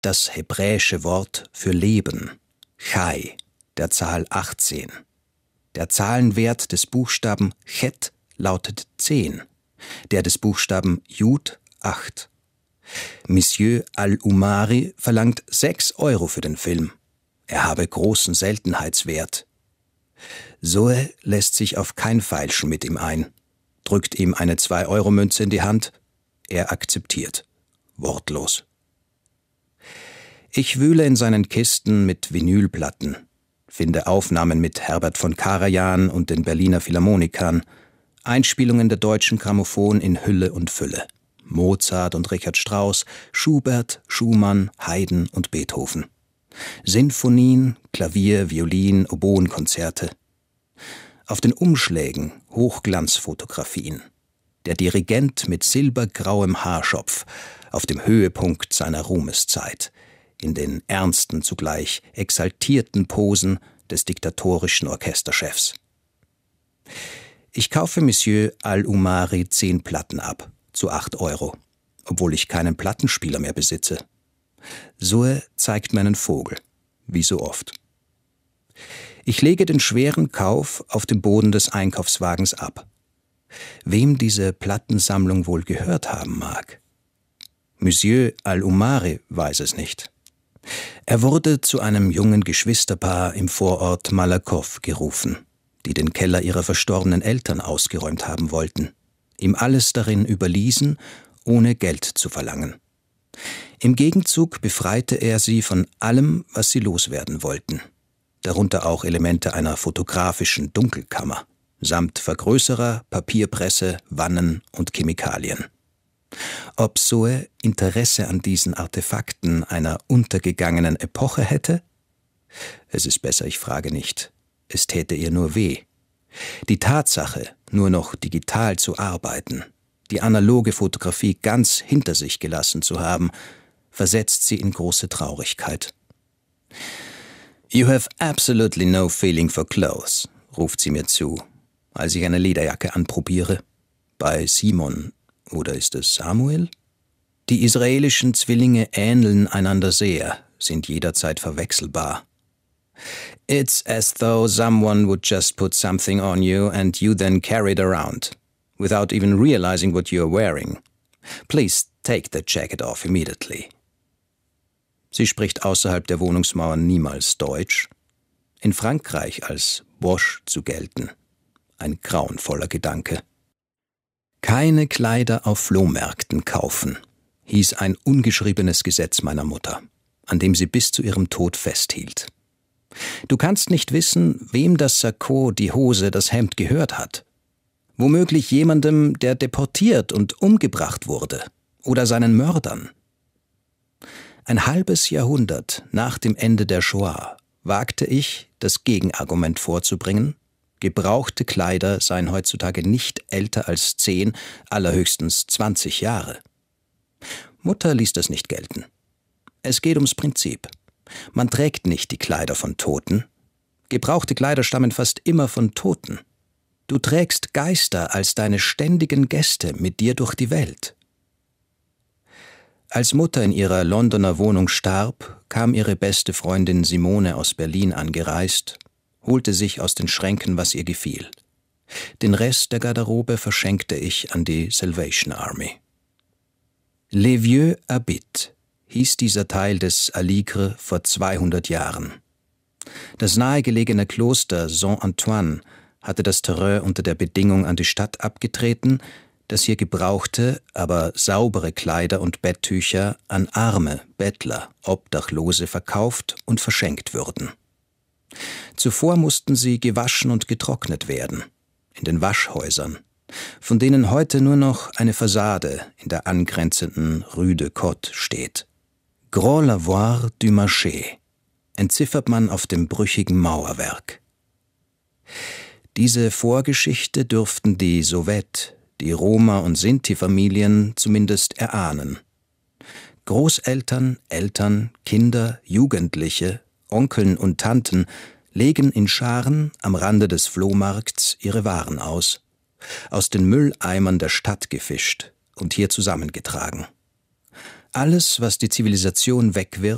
das hebräische Wort für Leben, Chai, der Zahl 18. Der Zahlenwert des Buchstaben Chet lautet 10, der des Buchstaben Jud 8. Monsieur Al-Umari verlangt 6 € für den Film. Er habe großen Seltenheitswert. Zoe lässt sich auf kein Feilschen mit ihm ein, drückt ihm eine 2-€-Münze in die Hand. Er akzeptiert, wortlos. Ich wühle in seinen Kisten mit Vinylplatten, finde Aufnahmen mit Herbert von Karajan und den Berliner Philharmonikern, Einspielungen der Deutschen Grammophon in Hülle und Fülle, Mozart und Richard Strauss, Schubert, Schumann, Haydn und Beethoven, Sinfonien, Klavier-, Violin-, Oboenkonzerte. Auf den Umschlägen Hochglanzfotografien. Der Dirigent mit silbergrauem Haarschopf auf dem Höhepunkt seiner Ruhmeszeit, in den ernsten, zugleich exaltierten Posen des diktatorischen Orchesterchefs. Ich kaufe Monsieur Al-Umari 10 Platten ab, zu 8 €, obwohl ich keinen Plattenspieler mehr besitze. Zoe zeigt mir einen Vogel, wie so oft. Ich lege den schweren Kauf auf dem Boden des Einkaufswagens ab. Wem diese Plattensammlung wohl gehört haben mag? Monsieur Al-Umari weiß es nicht. Er wurde zu einem jungen Geschwisterpaar im Vorort Malakoff gerufen, die den Keller ihrer verstorbenen Eltern ausgeräumt haben wollten, ihm alles darin überließen, ohne Geld zu verlangen. Im Gegenzug befreite er sie von allem, was sie loswerden wollten, darunter auch Elemente einer fotografischen Dunkelkammer, samt Vergrößerer, Papierpresse, Wannen und Chemikalien. Ob Zoe Interesse an diesen Artefakten einer untergegangenen Epoche hätte? Es ist besser, ich frage nicht. Es täte ihr nur weh. Die Tatsache, nur noch digital zu arbeiten, die analoge Fotografie ganz hinter sich gelassen zu haben, versetzt sie in große Traurigkeit. »You have absolutely no feeling for clothes«, ruft sie mir zu, als ich eine Lederjacke anprobiere. Bei Simon, oder ist es Samuel? Die israelischen Zwillinge ähneln einander sehr, sind jederzeit verwechselbar. It's as though someone would just put something on you and you then carry it around, without even realizing what you are wearing. Please take the jacket off immediately. Sie spricht außerhalb der Wohnungsmauern niemals Deutsch. In Frankreich als Bosch zu gelten. Ein grauenvoller Gedanke. Keine Kleider auf Flohmärkten kaufen, hieß ein ungeschriebenes Gesetz meiner Mutter, an dem sie bis zu ihrem Tod festhielt. Du kannst nicht wissen, wem das Sakko, die Hose, das Hemd gehört hat. Womöglich jemandem, der deportiert und umgebracht wurde, oder seinen Mördern. Ein halbes Jahrhundert nach dem Ende der Shoah wagte ich, das Gegenargument vorzubringen, gebrauchte Kleider seien heutzutage nicht älter als 10, allerhöchstens 20 Jahre. Mutter ließ das nicht gelten. Es geht ums Prinzip. Man trägt nicht die Kleider von Toten. Gebrauchte Kleider stammen fast immer von Toten. Du trägst Geister als deine ständigen Gäste mit dir durch die Welt. Als Mutter in ihrer Londoner Wohnung starb, kam ihre beste Freundin Simone aus Berlin angereist, holte sich aus den Schränken, was ihr gefiel. Den Rest der Garderobe verschenkte ich an die Salvation Army. Les Vieux Habits hieß dieser Teil des Aligre vor 200 Jahren. Das nahegelegene Kloster Saint-Antoine hatte das Terrain unter der Bedingung an die Stadt abgetreten, dass hier gebrauchte, aber saubere Kleider und Betttücher an Arme, Bettler, Obdachlose verkauft und verschenkt würden. Zuvor mussten sie gewaschen und getrocknet werden, in den Waschhäusern, von denen heute nur noch eine Fassade in der angrenzenden Rue de Côte steht. Grand Lavoir du Marché entziffert man auf dem brüchigen Mauerwerk. Diese Vorgeschichte dürften die Sowjet, die Roma- und Sinti-Familien zumindest erahnen. Großeltern, Eltern, Kinder, Jugendliche, Onkeln und Tanten legen in Scharen am Rande des Flohmarkts ihre Waren aus den Mülleimern der Stadt gefischt und hier zusammengetragen. Alles, was die Zivilisation wegwirft,